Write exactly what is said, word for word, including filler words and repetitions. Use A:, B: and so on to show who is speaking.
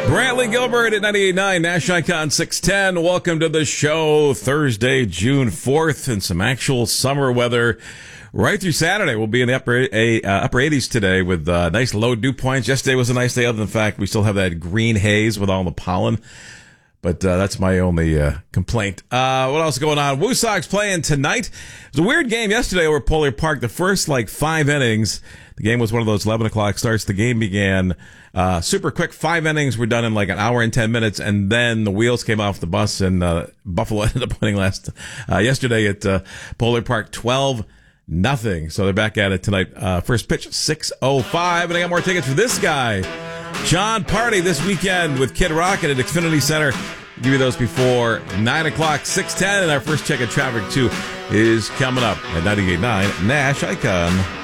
A: Brantley Gilbert at ninety-eight point nine, Nash Icon six ten. Welcome to the show. Thursday, June fourth, and some actual summer weather right through Saturday. We'll be in the upper, a, uh, upper eighties today with uh, nice low dew points. Yesterday was a nice day, other than the fact we still have that green haze with all the pollen. But uh, that's my only uh, complaint. Uh, what else is going on? Woo Sox playing tonight. It was a weird game yesterday over at Polar Park. The first, like, five innings, the game was one of those eleven o'clock starts. The game began uh, super quick. Five innings were done in like an hour and ten minutes, and then the wheels came off the bus, and uh, Buffalo ended up winning last uh, yesterday at uh, Polar Park twelve nothing. So they're back at it tonight. Uh, first pitch, six oh five, and I got more tickets for this guy. John Party this weekend with Kid Rock at Xfinity Center. I'll give you those before nine o'clock, six ten, and our first check of traffic, too, is coming up at ninety-eight point nine Nash Icon.